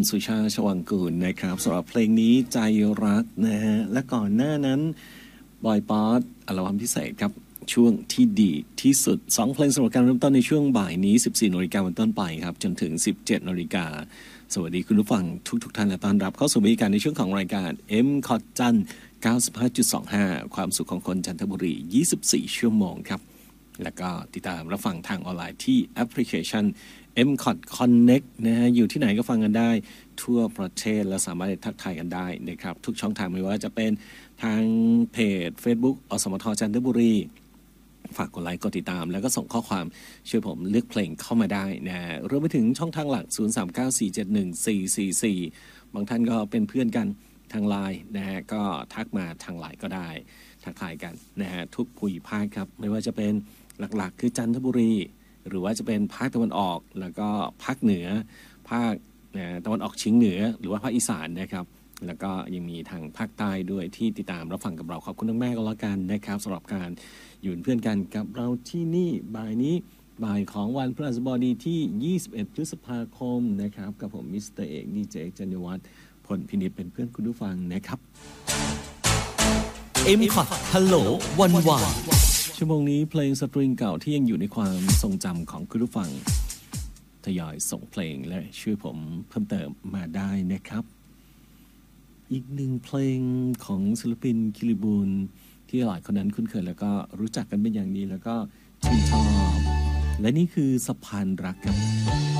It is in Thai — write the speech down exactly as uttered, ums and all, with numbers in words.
สุชาติ ชวังกูลนะครับสำหรับเพลงนี้ใจรักนะฮะและก่อนหน้านั้นบอยป๊อตอัลบั้มพิเศษครับช่วงที่ดีที่สุดสองเพลงสำหรับการเริ่มต้นในช่วงบ่ายนี้ สิบสี่นาฬิกาเป็นต้นไปครับจนถึง สิบเจ็ดนาฬิกาสวัสดีคุณผู้ฟังทุกทุกท่านและต้อนรับเข้าสู่บริการในช่วงของรายการ M คอ จันทร์ เก้าสิบห้าจุดสองห้า ความสุขของคนจันทบุรี ยี่สิบสี่ ชั่วโมงครับแล้วก็ติดตามรับฟังทางออนไลน์ที่แอปพลิเคชัน เอ็ม ซี โอ ที Connect นะฮะอยู่ที่ไหนก็ฟังกันได้ทั่วประเทศและสามารถทักทายกันได้นะครับทุกช่องทางไม่ว่าจะเป็นทางเพจ Facebook อสมทจันทบุรีฝากกดไลค์กดติดตามแล้วก็ส่งข้อความช่วยผมเลือกเพลงเข้ามาได้นะรวมไปถึงช่องทางหลัก ศูนย์ สาม เก้า สี่ เจ็ด หนึ่ง สี่ สี่ สี่ บางท่านก็เป็นเพื่อนกันทางไลน์นะฮะก็ทักมาทางไลน์ก็ได้ทักทายกันนะฮะทุกภูมิภาคครับไม่ว่าจะเป็นหลักๆคือจันทบุรีหรือว่าจะเป็นภาคตะวันออกแล้วก็ภาคเหนือภาคตะวันออกเฉียงเหนือหรือว่าภาคอีสานนะครับแล้วก็ยังมีทางภาคใต้ด้วยที่ติดตามรับฟังกับเราขอบคุณทั้งแม่ก็แล้วกันนะครับสำหรับการอยู่เป็นเพื่อนกันกับเราที่นี่บ่ายนี้บ่ายของวันพฤหัสบดีที่ยี่สิบเอ็ดพฤษภาคมนะครับกับผมมิสเตอร์เอกดีเจจันยวัฒน์ผลพินิจเป็นเพื่อนคุณผู้ฟังนะครับเอ็ม ซี โอ ที ฮัลโหลวันวานชั่วโมงนี้เพลงสตริงเก่าที่ยังอยู่ในความทรงจำของคุณผู้ฟังทยอยส่งเพลงและช่วยผมเพิ่มเติมมาได้นะครับอีกหนึ่งเพลงของศิลปินคิริบูลที่หลายคนนั้นคุ้นเคยแล้วก็รู้จักกันเป็นอย่างดีแล้วก็ชื่นชอบและนี่คือสะพานรักครับ